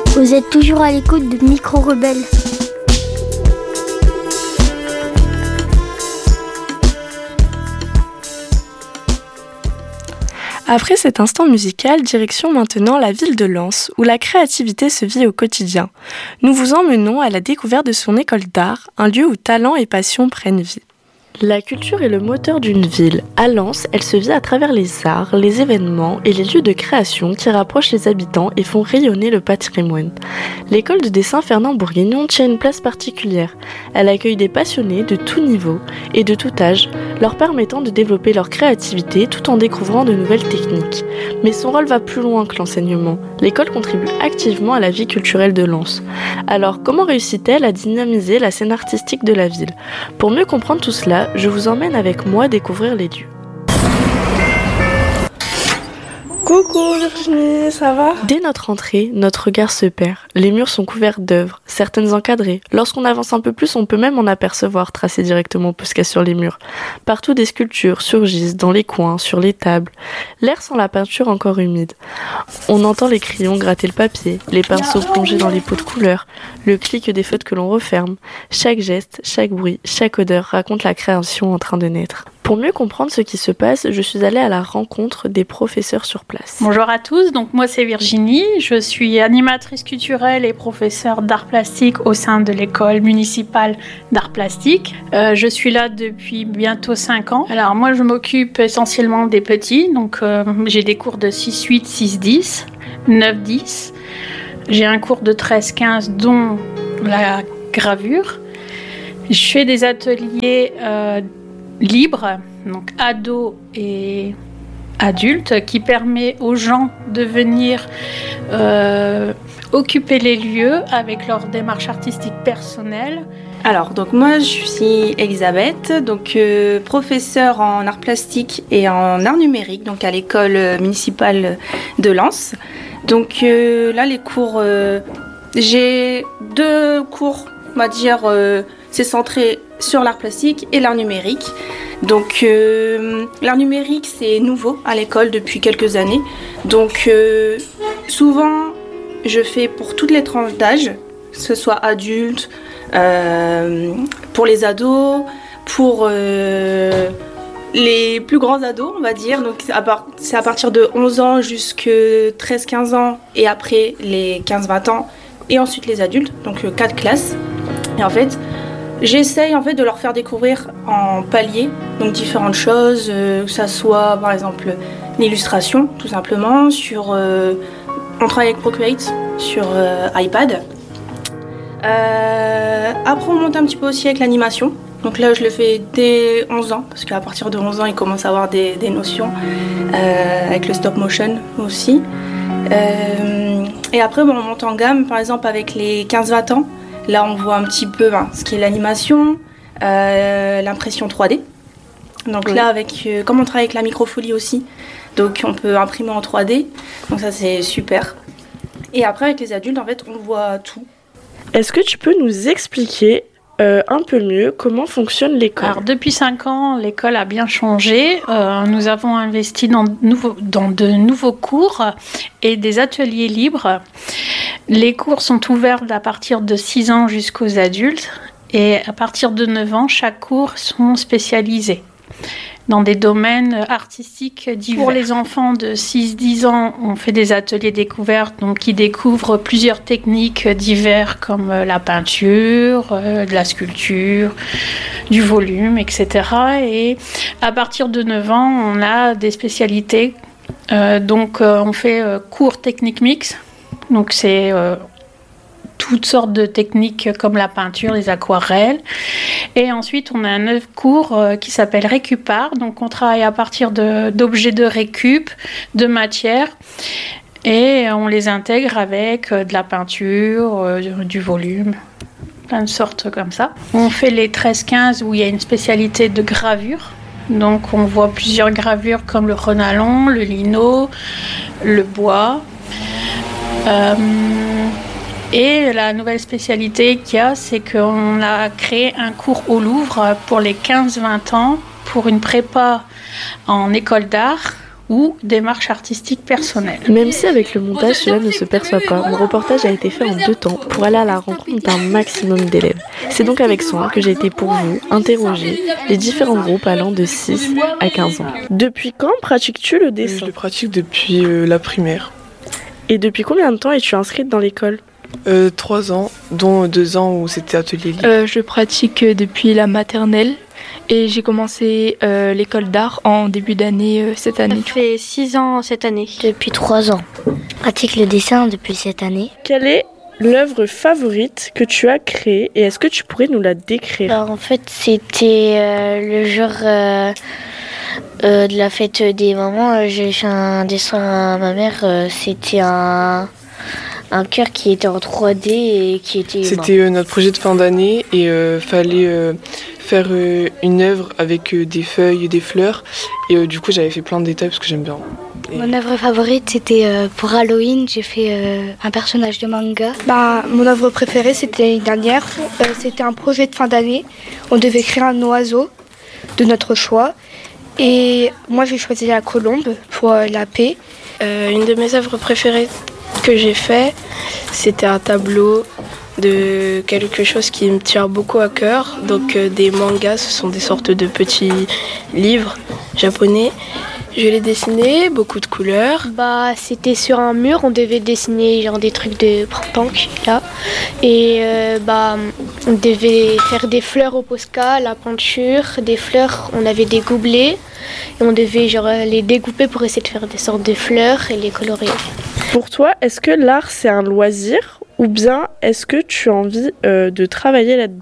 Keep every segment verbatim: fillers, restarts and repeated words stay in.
Vous êtes toujours à l'écoute de Micro Rebelle. Après cet instant musical, direction maintenant la ville de Lens, où la créativité se vit au quotidien. Nous vous emmenons à la découverte de son école d'art, un lieu où talent et passion prennent vie. La culture est le moteur d'une ville. À Lens, elle se vit à travers les arts, les événements et les lieux de création qui rapprochent les habitants et font rayonner le patrimoine. L'école de dessin Fernand Bourguignon tient une place particulière. Elle accueille des passionnés de tout niveau et de tout âge, leur permettant de développer leur créativité tout en découvrant de nouvelles techniques. Mais son rôle va plus loin que l'enseignement. L'école contribue activement à la vie culturelle de Lens. Alors, comment réussit-elle à dynamiser la scène artistique de la ville ? Pour mieux comprendre tout cela, je vous emmène avec moi découvrir les lieux. Coucou Virginie, ça va ? Dès notre entrée, notre regard se perd. Les murs sont couverts d'œuvres, certaines encadrées. Lorsqu'on avance un peu plus, on peut même en apercevoir tracées directement jusqu'à sur les murs. Partout, des sculptures surgissent dans les coins, sur les tables. L'air sent la peinture encore humide. On entend les crayons gratter le papier, les pinceaux plongés dans les pots de couleurs, le clic des feutres que l'on referme. Chaque geste, chaque bruit, chaque odeur raconte la création en train de naître. Pour mieux comprendre ce qui se passe, je suis allée à la rencontre des professeurs sur place. Bonjour à tous, donc moi c'est Virginie, je suis animatrice culturelle et professeure d'art plastique au sein de l'école municipale d'art plastique. Euh, je suis là depuis bientôt cinq ans. Alors moi je m'occupe essentiellement des petits, donc euh, j'ai des cours de six huit, six dix, neuf dix. J'ai un cours de treize quinze dont la gravure. Je fais des ateliers euh, libres, donc ados et adultes, qui permet aux gens de venir euh, occuper les lieux avec leur démarche artistique personnelle. Alors, donc moi je suis Elisabeth, donc euh, professeure en art plastique et en art numérique, donc à l'école municipale de Lens. Donc euh, là les cours, euh, j'ai deux cours, on va dire, euh, c'est centré sur l'art plastique et l'art numérique. Donc euh, l'art numérique c'est nouveau à l'école depuis quelques années. Donc euh, souvent je fais pour toutes les tranches d'âge, que ce soit adultes, euh, pour les ados, pour euh, les plus grands ados on va dire. Donc c'est à, part, c'est à partir de onze ans jusqu'à treize quinze ans et après les quinze vingt ans et ensuite les adultes, donc euh, quatre classes. Et en fait j'essaye en fait de leur faire découvrir en paliers, donc différentes choses, euh, que ça soit par exemple l'illustration tout simplement, sur, euh, on travaille avec Procreate sur euh, iPad. Euh, après on monte un petit peu aussi avec l'animation, donc là je le fais dès onze ans, parce qu'à partir de onze ans ils commencent à avoir des, des notions, euh, avec le stop motion aussi. Euh, et après bon, on monte en gamme par exemple avec les quinze vingt ans. Là, on voit un petit peu hein, ce qui est l'animation, euh, l'impression trois D. Donc oui. Là, avec, euh, comme on travaille avec la microfolie aussi, donc on peut imprimer en trois D. Donc ça, c'est super. Et après, avec les adultes, en fait, on voit tout. Est-ce que tu peux nous expliquer euh, un peu mieux comment fonctionne l'école ? Alors, depuis cinq ans, l'école a bien changé. Euh, nous avons investi dans, nouveau, dans de nouveaux cours et des ateliers libres. Les cours sont ouverts à partir de six ans jusqu'aux adultes et à partir de neuf ans, chaque cours sont spécialisés dans des domaines artistiques divers. Pour les enfants de six dix ans, on fait des ateliers découvertes donc, qui découvrent plusieurs techniques diverses comme la peinture, euh, de la sculpture, du volume, et cetera. Et à partir de neuf ans, on a des spécialités. Euh, donc euh, on fait euh, cours techniques mixtes. Donc c'est euh, toutes sortes de techniques comme la peinture, les aquarelles. Et ensuite, on a un autre cours euh, qui s'appelle Récupart. Donc on travaille à partir de, d'objets de récup, de matière. Et on les intègre avec euh, de la peinture, euh, du volume, plein de sortes comme ça. On fait les treize quinze où il y a une spécialité de gravure. Donc on voit plusieurs gravures comme le renalon, le lino, le bois. Euh, et la nouvelle spécialité qu'il y a, c'est qu'on a créé un cours au Louvre pour les quinze vingt ans, pour une prépa en école d'art, ou démarche artistique personnelle. Même si avec le montage cela ne se perçoit pas, mon reportage a été fait en deux temps pour aller à la rencontre d'un maximum d'élèves. C'est donc avec soin que j'ai été pour vous interroger les différents groupes allant de six à quinze ans. Depuis quand pratiques-tu le dessin ? Je le pratique depuis euh, la primaire. Et depuis combien de temps es-tu inscrite dans l'école ? Euh, trois ans, dont deux ans où c'était atelier libre. Euh, je pratique depuis la maternelle et j'ai commencé euh, l'école d'art en début d'année euh, cette année. Ça fait six ans cette année. Depuis trois ans. Je pratique le dessin depuis cette année. Quelle est l'œuvre favorite que tu as créée et est-ce que tu pourrais nous la décrire ? Alors, en fait, c'était euh, le jour euh, euh, de la fête des mamans. J'ai fait un dessin à ma mère. Euh, c'était un... un cœur qui était en trois D et qui était... C'était euh, notre projet de fin d'année et euh, fallait euh, faire euh, une œuvre avec euh, des feuilles, des fleurs. Et euh, du coup, j'avais fait plein de détails parce que j'aime bien. Et... Mon œuvre favorite, c'était euh, pour Halloween. J'ai fait euh, un personnage de manga. Bah, mon œuvre préférée, c'était l'année dernière. Euh, c'était un projet de fin d'année. On devait créer un oiseau de notre choix. Et moi, j'ai choisi la colombe pour euh, la paix. Euh, une de mes œuvres préférées que j'ai fait, c'était un tableau de quelque chose qui me tient beaucoup à cœur. Donc euh, des mangas, ce sont des sortes de petits livres japonais. Je l'ai dessiné, beaucoup de couleurs. Bah, c'était sur un mur, on devait dessiner genre des trucs de punk là. Et euh, bah, on devait faire des fleurs au Posca, la peinture, des fleurs, on avait des gobelets et on devait genre les découper pour essayer de faire des sortes de fleurs et les colorier. Pour toi, est-ce que l'art c'est un loisir ou bien est-ce que tu as envie euh, de travailler là-dedans ?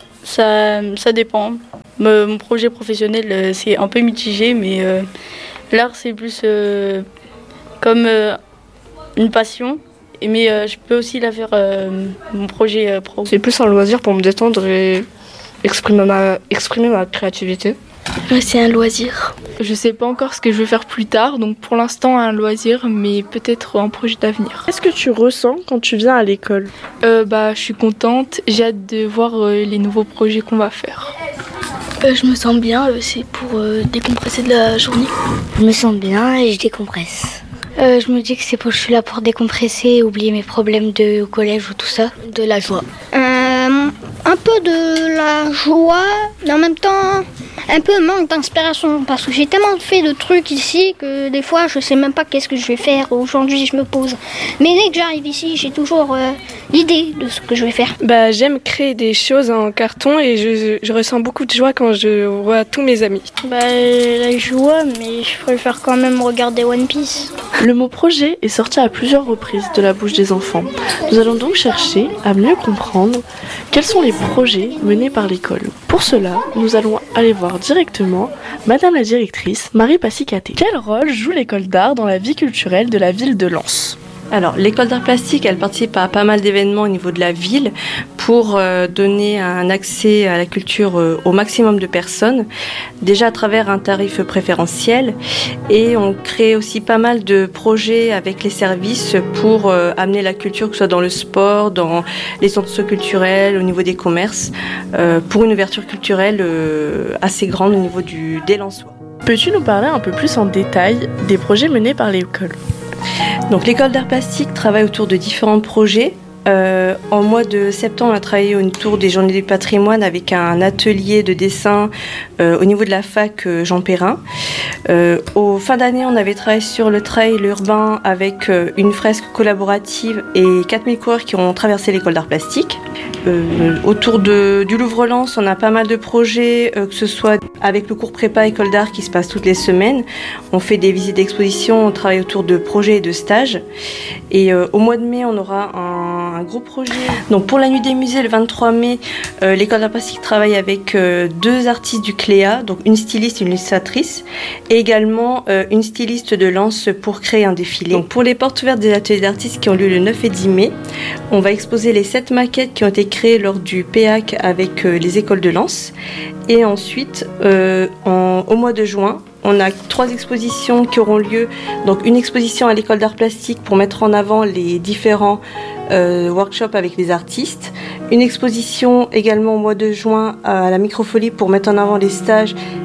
Ça, ça dépend. Me, mon projet professionnel, euh, c'est un peu mitigé, mais euh, l'art, c'est plus euh, comme euh, une passion. Mais euh, je peux aussi la faire euh, mon projet euh, pro. C'est plus un loisir pour me détendre et exprimer ma, exprimer ma créativité. C'est un loisir. Je sais pas encore ce que je vais faire plus tard, donc pour l'instant un loisir, mais peut-être un projet d'avenir. Qu'est-ce que tu ressens quand tu viens à l'école ? euh, bah, Je suis contente, j'ai hâte de voir euh, les nouveaux projets qu'on va faire. Euh, je me sens bien, euh, c'est pour euh, décompresser de la journée. Je me sens bien et je décompresse. Euh, je me dis que c'est pour, je suis là pour décompresser, oublier mes problèmes de collège ou tout ça, de la joie. Euh, un peu de la joie, mais en même temps un peu manque d'inspiration parce que j'ai tellement fait de trucs ici que des fois je sais même pas qu'est-ce que je vais faire. Aujourd'hui je me pose, mais dès que j'arrive ici j'ai toujours euh, l'idée de ce que je vais faire. Bah, j'aime créer des choses en carton et je, je ressens beaucoup de joie quand je vois tous mes amis. Bah, la joie, mais je préfère quand même regarder One Piece. Le mot projet est sorti à plusieurs reprises de la bouche des enfants. Nous allons donc chercher à mieux comprendre quels sont les projets menés par l'école. Pour cela, nous allons aller voir directement Madame la directrice, Marie Passicaté. Quel rôle joue l'école d'art dans la vie culturelle de la ville de Lens ? Alors, l'école d'art plastique, elle participe à pas mal d'événements au niveau de la ville pour euh, donner un accès à la culture euh, au maximum de personnes, déjà à travers un tarif préférentiel. Et on crée aussi pas mal de projets avec les services pour euh, amener la culture, que ce soit dans le sport, dans les centres culturels, au niveau des commerces, euh, pour une ouverture culturelle euh, assez grande au niveau du, des Lensois. Peux-tu nous parler un peu plus en détail des projets menés par l'école ? Donc l'école d'art plastique travaille autour de différents projets. Euh, en mois de septembre, on a travaillé autour des Journées du patrimoine avec un atelier de dessin euh, au niveau de la fac euh, Jean Perrin. Euh, au fin d'année, on avait travaillé sur le trail urbain avec euh, une fresque collaborative et quatre mille coureurs qui ont traversé l'école d'art plastique. Euh, autour de, du Louvre-Lens, on a pas mal de projets, euh, que ce soit avec le cours prépa école d'art qui se passe toutes les semaines. On fait des visites d'exposition, on travaille autour de projets et de stages. Et euh, au mois de mai, on aura un, un gros projet. Donc pour la nuit des musées, le vingt-trois mai, euh, l'école d'art plastique travaille avec euh, deux artistes du Cléa, donc une styliste et une illustratrice, et également euh, une styliste de Lens pour créer un défilé. Donc pour les portes ouvertes des ateliers d'artistes qui ont lieu le neuf et dix mai, on va exposer les sept maquettes qui ont été créées lors du P A C avec euh, les écoles de Lens. Et ensuite, euh, en, au mois de juin, on a trois expositions qui auront lieu. Donc une exposition à l'école d'art plastique pour mettre en avant les différents euh, workshops avec les artistes. Une exposition également au mois de juin à la Microfolie pour mettre en avant les stages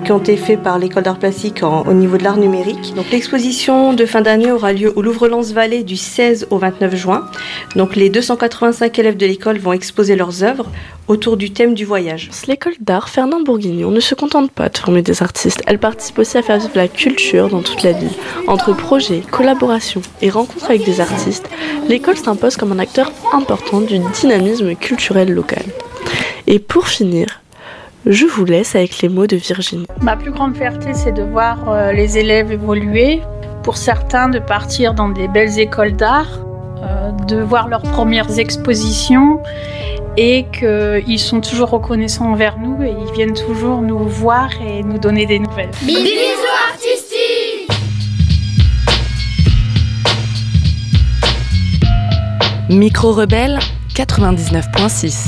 qui ont été faits par l'école d'art plastique en, au niveau de l'art numérique. Donc l'exposition de fin d'année aura lieu au Louvre-Lens-Vallée du seize au vingt-neuf juin. Donc les deux cent quatre-vingt-cinq élèves de l'école vont exposer leurs œuvres autour du thème du voyage. L'école d'art Fernand Bourguignon ne se contente pas de former des artistes, elle participe aussi à faire vivre la culture dans toute la ville. Entre projets, collaborations et rencontres avec des artistes, l'école s'impose comme un acteur important du dynamisme culturel local. Et pour finir, je vous laisse avec les mots de Virginie. Ma plus grande fierté, c'est de voir euh, les élèves évoluer. Pour certains, de partir dans des belles écoles d'art, euh, de voir leurs premières expositions et qu'ils sont toujours reconnaissants envers nous et ils viennent toujours nous voir et nous donner des nouvelles. Bisous artistiques! Micro Rebelle quatre-vingt-dix-neuf virgule six.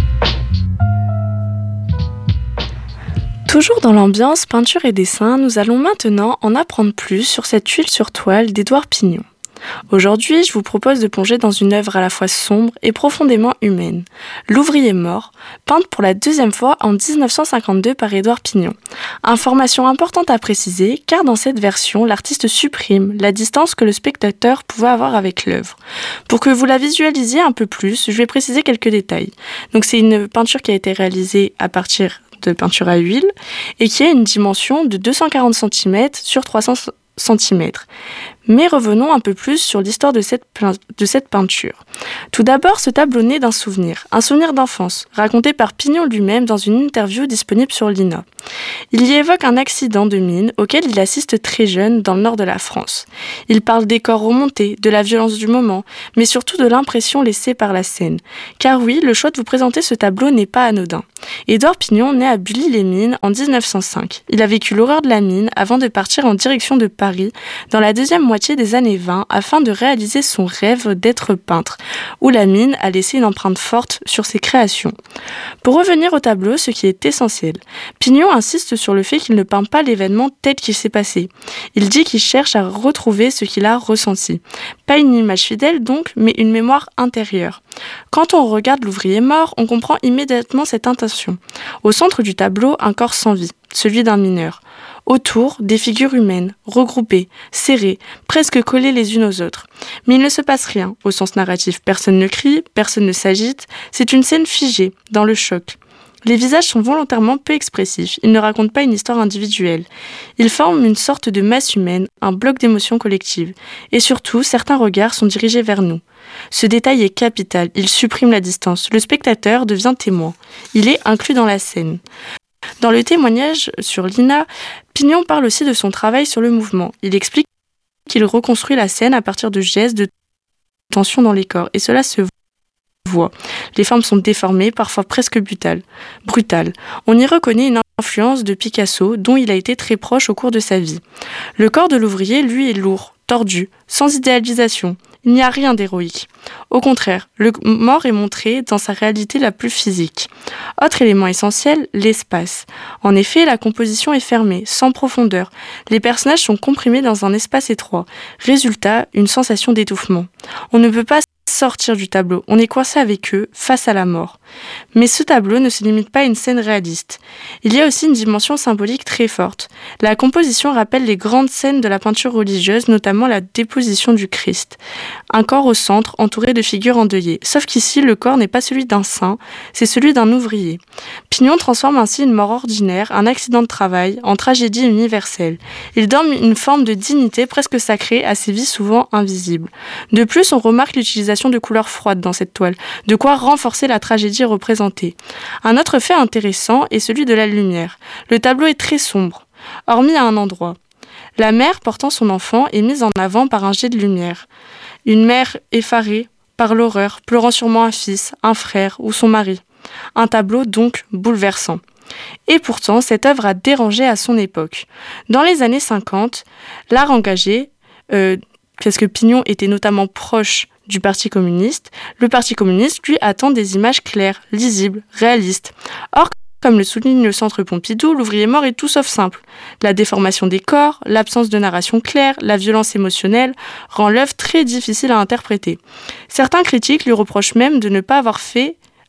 Toujours dans l'ambiance peinture et dessin, nous allons maintenant en apprendre plus sur cette huile sur toile d'Édouard Pignon. Aujourd'hui, je vous propose de plonger dans une œuvre à la fois sombre et profondément humaine. L'ouvrier mort, peinte pour la deuxième fois en dix-neuf cent cinquante-deux par Édouard Pignon. Information importante à préciser, car dans cette version, l'artiste supprime la distance que le spectateur pouvait avoir avec l'œuvre. Pour que vous la visualisiez un peu plus, je vais préciser quelques détails. Donc c'est une peinture qui a été réalisée à partir de peinture à huile et qui a une dimension de deux cent quarante centimètres sur trois cents centimètres. Mais revenons un peu plus sur l'histoire de cette, de cette peinture. Tout d'abord, ce tableau naît d'un souvenir, un souvenir d'enfance, raconté par Pignon lui-même dans une interview disponible sur l'I N A. Il y évoque un accident de mine auquel il assiste très jeune dans le nord de la France. Il parle des corps remontés, de la violence du moment, mais surtout de l'impression laissée par la scène. Car oui, le choix de vous présenter ce tableau n'est pas anodin. Édouard Pignon naît à Bully-les-Mines en dix-neuf cent cinq. Il a vécu l'horreur de la mine avant de partir en direction de Paris dans la deuxième moitié des années vingt afin de réaliser son rêve d'être peintre, où la mine a laissé une empreinte forte sur ses créations. Pour revenir au tableau, ce qui est essentiel, Pignon insiste sur le fait qu'il ne peint pas l'événement tel qu'il s'est passé. Il dit qu'il cherche à retrouver ce qu'il a ressenti. Pas une image fidèle donc, mais une mémoire intérieure. Quand on regarde l'ouvrier mort, on comprend immédiatement cette intention. Au centre du tableau, un corps sans vie, celui d'un mineur. Autour, des figures humaines, regroupées, serrées, presque collées les unes aux autres. Mais il ne se passe rien, au sens narratif. Personne ne crie, personne ne s'agite. C'est une scène figée, dans le choc. Les visages sont volontairement peu expressifs. Ils ne racontent pas une histoire individuelle. Ils forment une sorte de masse humaine, un bloc d'émotions collectives. Et surtout, certains regards sont dirigés vers nous. Ce détail est capital. Il supprime la distance. Le spectateur devient témoin. Il est inclus dans la scène. Dans le témoignage sur l'I N A, Pignon parle aussi de son travail sur le mouvement. Il explique qu'il reconstruit la scène à partir de gestes de tension dans les corps. Et cela se voit. Les formes sont déformées, parfois presque brutales. brutales. On y reconnaît une influence de Picasso, dont il a été très proche au cours de sa vie. Le corps de l'ouvrier, lui, est lourd, tordu, sans idéalisation. Il n'y a rien d'héroïque. Au contraire, le mort est montré dans sa réalité la plus physique. Autre élément essentiel, l'espace. En effet, la composition est fermée, sans profondeur. Les personnages sont comprimés dans un espace étroit. Résultat, une sensation d'étouffement. On ne peut pas sortir du tableau, on est coincé avec eux, face à la mort. Mais ce tableau ne se limite pas à une scène réaliste. Il y a aussi une dimension symbolique très forte. La composition rappelle les grandes scènes de la peinture religieuse, notamment la déposition du Christ. Un corps au centre, entouré de figures endeuillées. Sauf qu'ici, le corps n'est pas celui d'un saint, c'est celui d'un ouvrier. Pignon transforme ainsi une mort ordinaire, un accident de travail, en tragédie universelle. Il donne une forme de dignité presque sacrée à ces vies souvent invisibles. De plus, on remarque l'utilisation de couleurs froides dans cette toile, de quoi renforcer la tragédie représentée. Un autre fait intéressant est celui de la lumière. Le tableau est très sombre, hormis à un endroit. La mère portant son enfant est mise en avant par un jet de lumière. Une mère effarée par l'horreur, pleurant sûrement un fils, un frère ou son mari. Un tableau donc bouleversant. Et pourtant, cette œuvre a dérangé à son époque. Dans les années cinquante, l'art engagé, euh, parce que Pignon était notamment proche du Parti communiste, le Parti communiste, lui, attend des images claires, lisibles, réalistes. Or, comme le souligne le Centre Pompidou, l'ouvrier mort est tout sauf simple. La déformation des corps, l'absence de narration claire, la violence émotionnelle rend l'œuvre très difficile à interpréter. Certains critiques lui reprochent même de ne pas avoir fait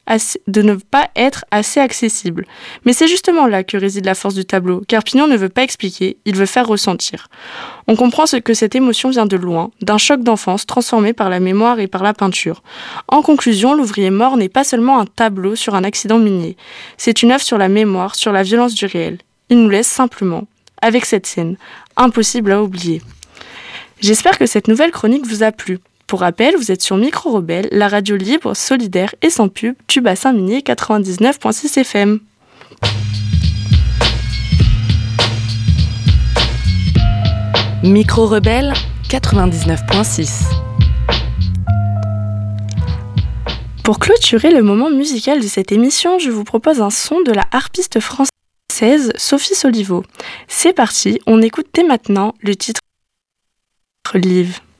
assez, de ne pas être assez accessible. Mais c'est justement là que réside la force du tableau, car Pignon ne veut pas expliquer, il veut faire ressentir. On comprend ce que cette émotion vient de loin, d'un choc d'enfance transformé par la mémoire et par la peinture. En conclusion, L'ouvrier mort n'est pas seulement un tableau sur un accident minier, c'est une œuvre sur la mémoire, sur la violence du réel. Il nous laisse simplement avec cette scène, impossible à oublier. J'espère que cette nouvelle chronique vous a plu. Pour rappel, vous êtes sur Micro Rebelle, la radio libre, solidaire et sans pub du bassin minier quatre-vingt-dix-neuf virgule six F M. Micro Rebelle quatre-vingt-dix-neuf virgule six. Pour clôturer le moment musical de cette émission, je vous propose un son de la harpiste française Sophie Soliveau. C'est parti, on écoute dès maintenant le titre Live.